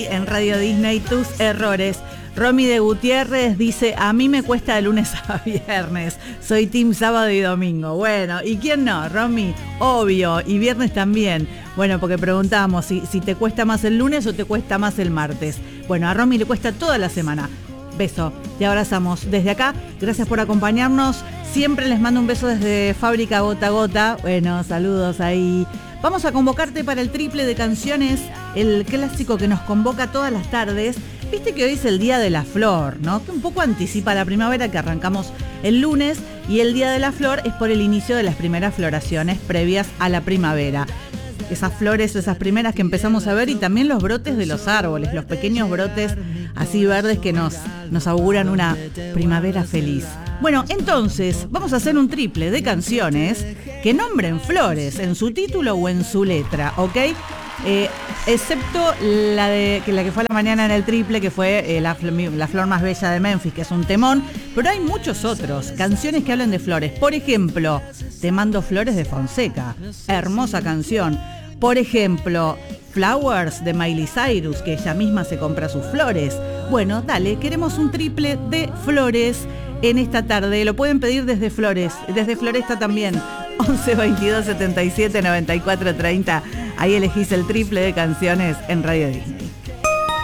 En Radio Disney, tus errores. Romy de Gutiérrez dice, a mí me cuesta de lunes a viernes, soy team sábado y domingo. Bueno, ¿y quién no, Romy? Obvio, y viernes también. Bueno, porque preguntamos si te cuesta más el lunes o te cuesta más el martes. Bueno, a Romy le cuesta toda la semana. Beso, te abrazamos desde acá, gracias por acompañarnos. Siempre les mando un beso desde Fábrica Gota a Gota. Bueno, saludos ahí. Vamos a convocarte para el triple de canciones, el clásico que nos convoca todas las tardes. Viste que hoy es el Día de la Flor, ¿no? Que un poco anticipa la primavera, que arrancamos el lunes, y el Día de la Flor es por el inicio de las primeras floraciones previas a la primavera. Esas flores, esas primeras que empezamos a ver, y también los brotes de los árboles, los pequeños brotes así verdes que nos auguran una primavera feliz. Bueno, entonces vamos a hacer un triple de canciones que nombren flores en su título o en su letra, ¿ok? Excepto la que fue a la mañana en el triple, que fue la flor más bella de Memphis, que es un temón, pero hay muchos otros, canciones que hablan de flores. Por ejemplo, Te mando flores de Fonseca, hermosa canción. Por ejemplo, Flowers de Miley Cyrus, que ella misma se compra sus flores. Bueno, dale, queremos un triple de flores en esta tarde. Lo pueden pedir desde Flores, desde Floresta también. 11 22 77 94 30. Ahí elegís el triple de canciones en Radio Disney.